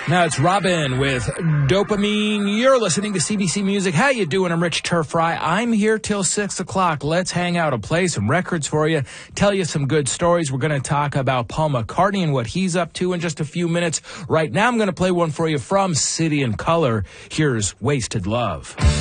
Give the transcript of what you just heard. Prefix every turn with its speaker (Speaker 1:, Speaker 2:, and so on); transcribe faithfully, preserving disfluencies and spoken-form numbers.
Speaker 1: Now it's Robin with Dopamine. You're listening to C B C Music. How you doing? I'm Rich Turfry. I'm here till six o'clock. Let's hang out and play some records for you, tell you some good stories. We're going to talk about Paul McCartney and what he's up to in just a few minutes. Right now I'm going to play one for you from City and Colour. Here's Wasted Love.